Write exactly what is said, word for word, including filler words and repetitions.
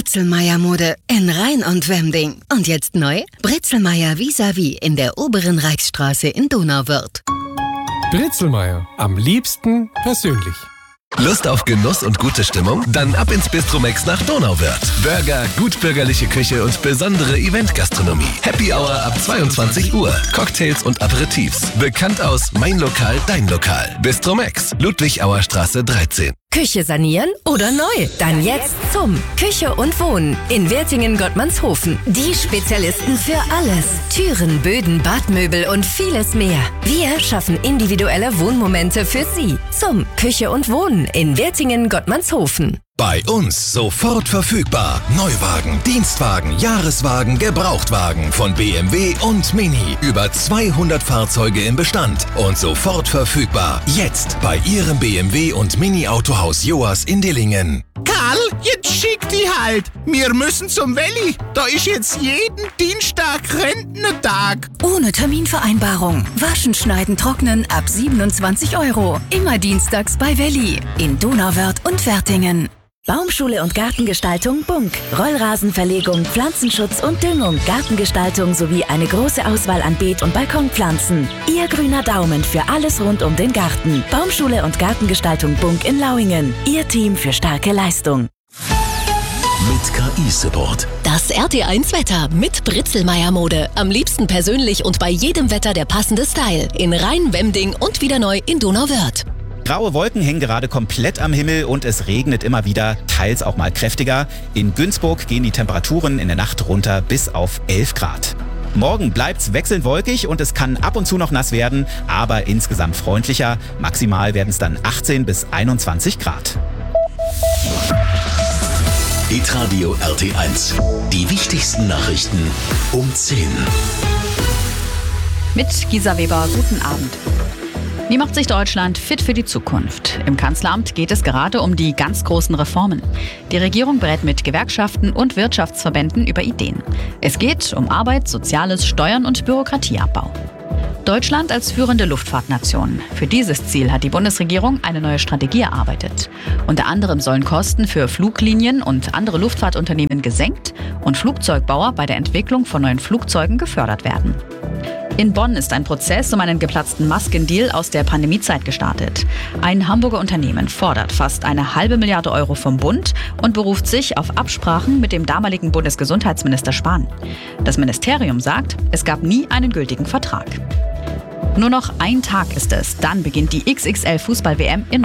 Britzelmeier-Mode in Rhein und Wemding. Und jetzt neu? Britzelmeier vis-à-vis in der oberen Reichsstraße in Donauwörth. Britzelmeier, am liebsten persönlich. Lust auf Genuss und gute Stimmung? Dann ab ins Bistromex nach Donauwörth. Burger, gutbürgerliche Küche und besondere Eventgastronomie. Happy Hour ab zweiundzwanzig Uhr. Cocktails und Aperitifs. Bekannt aus Mein Lokal, Dein Lokal. Bistromex, Ludwigauerstraße dreizehn. Küche sanieren oder neu? Dann jetzt zum Küche und Wohnen in Wertingen-Gottmannshofen. Die Spezialisten für alles. Türen, Böden, Badmöbel und vieles mehr. Wir schaffen individuelle Wohnmomente für Sie. Zum Küche und Wohnen in Wertingen-Gottmannshofen. Bei uns sofort verfügbar. Neuwagen, Dienstwagen, Jahreswagen, Gebrauchtwagen von B M W und Mini. Über zweihundert Fahrzeuge im Bestand und sofort verfügbar. Jetzt bei Ihrem B M W und Mini Autohaus Joas in Dillingen. Karl, jetzt schick die halt. Wir müssen zum Welli. Da ist jetzt jeden Dienstag Rentnertag. Ohne Terminvereinbarung. Waschen, schneiden, trocknen ab siebenundzwanzig Euro. Immer dienstags bei Welli in Donauwörth und Wertingen. Baumschule und Gartengestaltung Bunk. Rollrasenverlegung, Pflanzenschutz und Düngung, Gartengestaltung sowie eine große Auswahl an Beet- und Balkonpflanzen. Ihr grüner Daumen für alles rund um den Garten. Baumschule und Gartengestaltung Bunk in Lauingen. Ihr Team für starke Leistung. Mit K I-Support. Das R T eins Wetter mit Britzelmeier-Mode. Am liebsten persönlich und bei jedem Wetter der passende Style. In Rhein, Wemding und wieder neu in Donauwörth. Graue Wolken hängen gerade komplett am Himmel und es regnet immer wieder, teils auch mal kräftiger. In Günzburg gehen die Temperaturen in der Nacht runter bis auf elf Grad. Morgen bleibt's wechselnd wolkig und es kann ab und zu noch nass werden, aber insgesamt freundlicher. Maximal werden es dann achtzehn bis einundzwanzig Grad. Hitradio R T eins. Die wichtigsten Nachrichten um zehn. Mit Gisa Weber, guten Abend. Wie macht sich Deutschland fit für die Zukunft? Im Kanzleramt geht es gerade um die ganz großen Reformen. Die Regierung berät mit Gewerkschaften und Wirtschaftsverbänden über Ideen. Es geht um Arbeit, Soziales, Steuern und Bürokratieabbau. Deutschland als führende Luftfahrtnation. Für dieses Ziel hat die Bundesregierung eine neue Strategie erarbeitet. Unter anderem sollen Kosten für Fluglinien und andere Luftfahrtunternehmen gesenkt und Flugzeugbauer bei der Entwicklung von neuen Flugzeugen gefördert werden. In Bonn ist ein Prozess um einen geplatzten Maskendeal aus der Pandemiezeit gestartet. Ein Hamburger Unternehmen fordert fast eine halbe Milliarde Euro vom Bund und beruft sich auf Absprachen mit dem damaligen Bundesgesundheitsminister Spahn. Das Ministerium sagt, es gab nie einen gültigen Vertrag. Nur noch ein Tag ist es, dann beginnt die X X L-Fußball-W M in